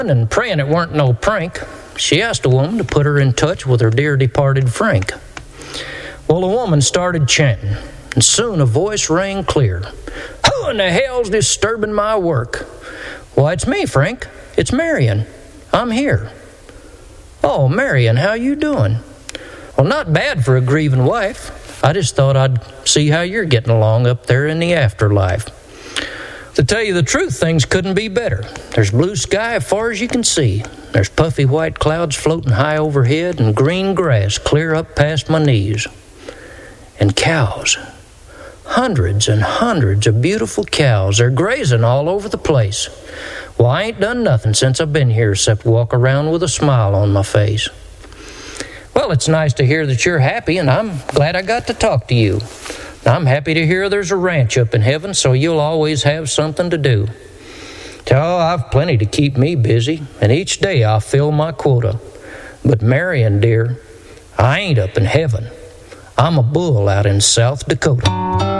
and praying it weren't no prank, she asked a woman to put her in touch with her dear departed Frank. Well, the woman started chanting, and soon a voice rang clear. Who in the hell's disturbing my work? Why, it's me, Frank. It's Marion. I'm here. Oh, Marion, how you doing? Well, not bad for a grieving wife. I just thought I'd see how you're getting along up there in the afterlife. To tell you the truth, things couldn't be better. There's blue sky as far as you can see. There's puffy white clouds floating high overhead and green grass clear up past my knees. And cows. Hundreds and hundreds of beautiful cows. They're grazing all over the place. Well, I ain't done nothing since I've been here except walk around with a smile on my face. Well, it's nice to hear that you're happy, and I'm glad I got to talk to you. I'm happy to hear there's a ranch up in heaven, so you'll always have something to do. Oh, I've plenty to keep me busy, and each day I'll fill my quota. But Marion, dear, I ain't up in heaven. I'm a bull out in South Dakota.